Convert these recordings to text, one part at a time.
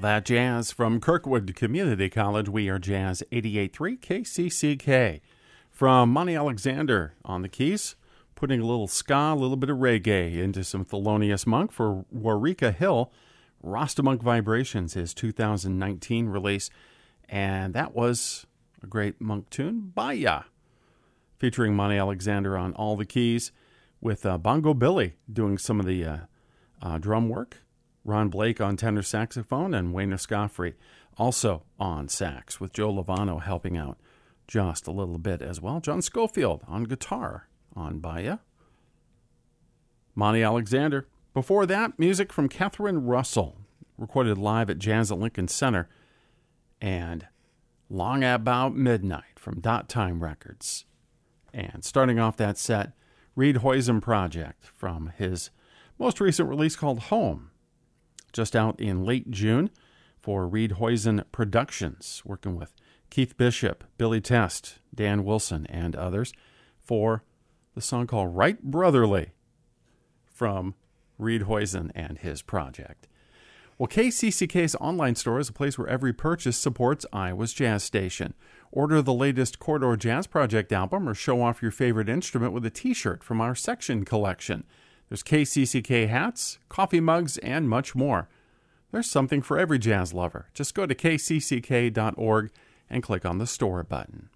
that jazz from Kirkwood Community College. We are Jazz 88.3 KCCK. From Monty Alexander on the keys, putting a little ska, a little bit of reggae into some Thelonious Monk for Warwick Hill. Rasta Monk Vibrations, his 2019 release. And that was a great Monk tune, Baya, featuring Monty Alexander on all the keys, with Bongo Billy doing some of the drum work. Ron Blake on tenor saxophone, and Wayne Escoffrey also on sax, with Joe Lovano helping out just a little bit as well. John Schofield on guitar on Baya. Monty Alexander. Before that, music from Catherine Russell, recorded live at Jazz at Lincoln Center, and Long About Midnight from Dot Time Records. And starting off that set, Reed Hoysen Project from his most recent release called Home, just out in late June for Reed Hoysen Productions, working with Keith Bishop, Billy Test, Dan Wilson, and others for the song called Right Brotherly from Reed Hoysen and his project. Well, KCCK's online store is a place where every purchase supports Iowa's Jazz Station. Order the latest Corridor Jazz Project album or show off your favorite instrument with a t-shirt from our section collection. There's KCCK hats, coffee mugs, and much more. There's something for every jazz lover. Just go to kcck.org and click on the store button.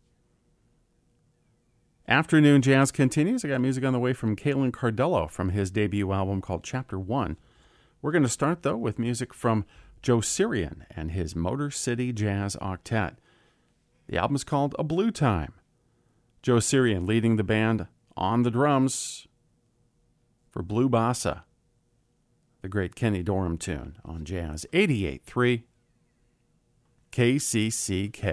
Afternoon Jazz continues. I got music on the way from Kalen Cardello from his debut album called Chapter 1. We're going to start, though, with music from Joe Sirian and his Motor City Jazz Octet. The album is called A Blue Time. Joe Sirian leading the band on the drums for Blue Bossa, the great Kenny Dorham tune on Jazz 88.3 KCCK.